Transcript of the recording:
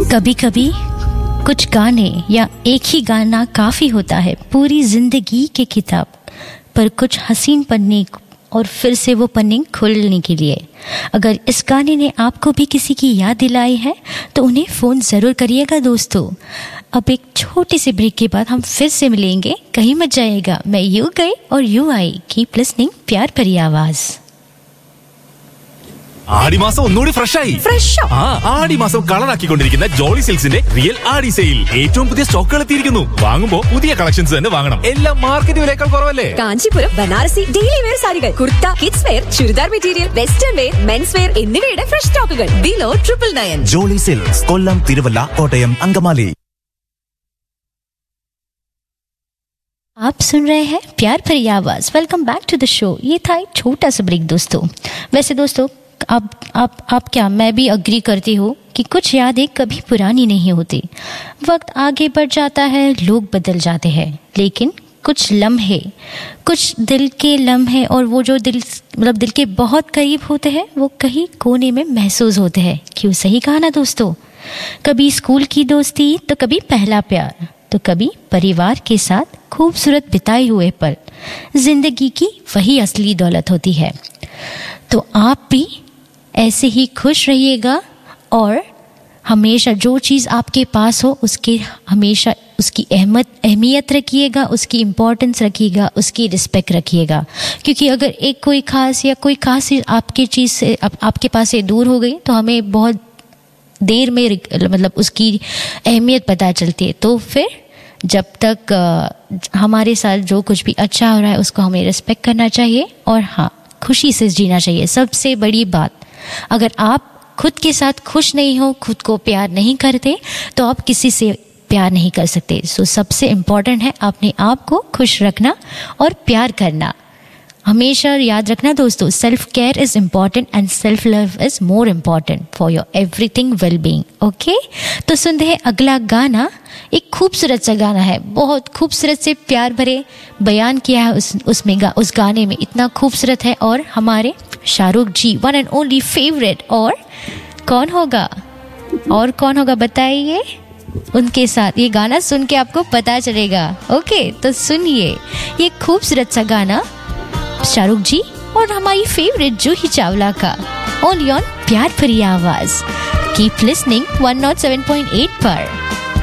कभी कभी कुछ गाने या एक ही गाना काफ़ी होता है पूरी ज़िंदगी के किताब पर कुछ हसीन पन्ने और फिर से वो पन्ने खोलने के लिए। अगर इस गाने ने आपको भी किसी की याद दिलाई है तो उन्हें फ़ोन ज़रूर करिएगा दोस्तों। अब एक छोटी सी ब्रेक के बाद हम फिर से मिलेंगे, कहीं मत जाइएगा। मैं यूँ गई और यूँ आई, कीप लिसनिंग प्यार भरी आवाज़। ആടിമാസം ഒന്നുകൂടി ഫ്രഷായി. ആടിമാസം കളറാക്കിക്കൊണ്ടിരിക്കുന്ന ജോളി സിൽക്സിന്റെ റിയൽ ആടി സെയിൽ. ഏറ്റവും പുതിയ സ്റ്റോക്കുകൾ എത്തിയിരിക്കുന്നു. വാങ്ങുമ്പോൾ പുതിയ കളക്ഷൻസ് തന്നെ വാങ്ങണം. എല്ലാം മാർക്കറ്റ് വിലയേക്കാൾ കുറവല്ലേ? കാഞ്ചീപുരം ബനാറസി ഡെയിലി വെയർ സാരികൾ, kurta, kids wear, churidar material, western wear, men's wear എന്നിവയുടെ ഫ്രഷ് സ്റ്റോക്കുകൾ ബിലോ 999. ജോളി സിൽക്സ്, കൊല്ലം, തിരുവല്ല, കോട്ടയം, അങ്കമാലി. आप सुन रहे हैं प्यार भरी आवाज़। Welcome back to the show. ये था एक छोटा सा ब्रेक दोस्तों। वैसे दोस्तों आप क्या, मैं भी अग्री करती हूँ कि कुछ यादें कभी पुरानी नहीं होती। वक्त आगे बढ़ जाता है, लोग बदल जाते हैं, लेकिन कुछ लम्हे, कुछ दिल के लम्हे और वो जो दिल के बहुत करीब होते हैं वो कहीं कोने में महसूस होते हैं। क्यों, सही कहा ना दोस्तों। कभी स्कूल की दोस्ती, तो कभी पहला प्यार, तो कभी परिवार के साथ खूबसूरत बिताए हुए पल जिंदगी की वही असली दौलत होती है। तो आप भी ऐसे ही खुश रहिएगा और हमेशा जो चीज़ आपके पास हो उसके हमेशा उसकी अहमियत रखिएगा, उसकी इम्पोर्टेंस रखिएगा, उसकी रिस्पेक्ट रखिएगा। क्योंकि अगर कोई खास चीज़ आपके चीज़ से आपके पास से दूर हो गई तो हमें बहुत देर में मतलब उसकी अहमियत पता चलती है। तो फिर जब तक हमारे साथ जो कुछ भी अच्छा हो रहा है उसको हमें रिस्पेक्ट करना चाहिए और हाँ, खुशी से जीना चाहिए। सबसे बड़ी बात, अगर आप खुद के साथ खुश नहीं हो, खुद को प्यार नहीं करते, तो आप किसी से प्यार नहीं कर सकते। सो सबसे इम्पॉर्टेंट है अपने आप को खुश रखना और प्यार करना। हमेशा याद रखना दोस्तों, self care is important and self love is more important for your everything well being. Okay, तो सुनते हैं अगला गाना। एक खूबसूरत सा गाना है, बहुत खूबसूरत से प्यार भरे बयान किया है उस गाने में, इतना खूबसूरत है। और हमारे शाहरुख जी, वन एंड ओनली फेवरेट, और कौन होगा बताइए। उनके साथ ये गाना सुन के आपको पता चलेगा। ओके, तो सुनिए ये खूबसूरत सा गाना शाहरुख जी और हमारी फेवरेट जूही चावला का, ओनली ऑन प्यार भरी आवाज़। कीप लिसनिंग 107.8 पर।